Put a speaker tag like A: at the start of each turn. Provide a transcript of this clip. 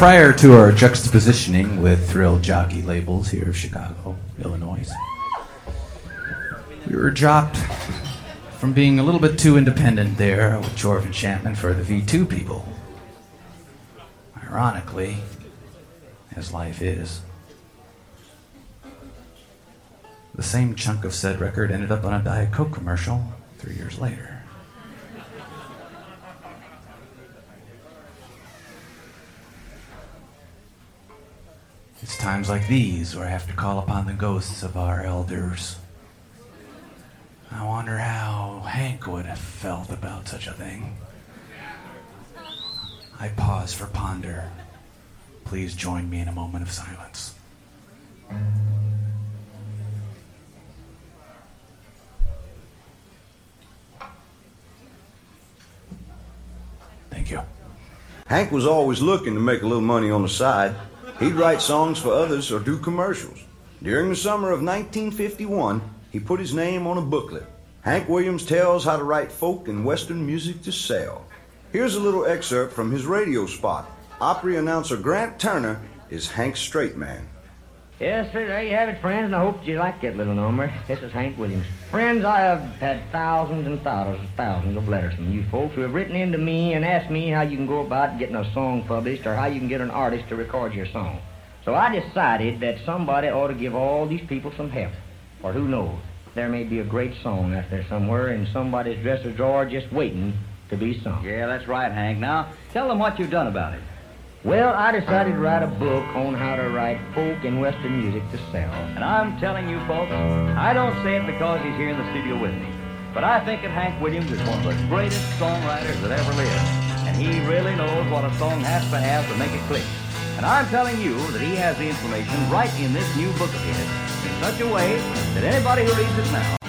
A: Prior to our juxtapositioning with thrill jockey labels here of Chicago, Illinois, we were dropped from being a little bit too independent there with Jorv and Chapman for the V2 people. Ironically, as life is, the same chunk of said record ended up on a Diet Coke commercial 3 years later. It's times like these where I have to call upon the ghosts of our elders. I wonder how Hank would have felt about such a thing. I pause for ponder. Please join me in a moment of silence. Thank you.
B: Hank was always looking to make a little money on the side. He'd write songs for others or do commercials. During the summer of 1951, he put his name on a booklet. Hank Williams tells how to write folk and western music to sell. Here's a little excerpt from his radio spot. Opry announcer Grant Turner is Hank's straight man.
C: Yes, sir, there you have it, friends, and I hope you like that little number. This is Hank Williams. Friends, I have had thousands and thousands of letters from you folks who have written in to me and asked me how you can go about getting a song published or how you can get an artist to record your song. So I decided that somebody ought to give all these people some help. Or who knows, there may be a great song out there somewhere in somebody's dresser drawer just waiting to be sung.
D: Yeah, that's right, Hank. Now, tell them what you've done about it.
C: Well, I decided to write a book on how to write folk and western music to sell.
D: And I'm telling you, folks, I don't say it because he's here in the studio with me, but I think that Hank Williams is one of the greatest songwriters that ever lived. And he really knows what a song has to have to make it click. And I'm telling you that he has the information right in this new book of his in such a way that anybody who reads it now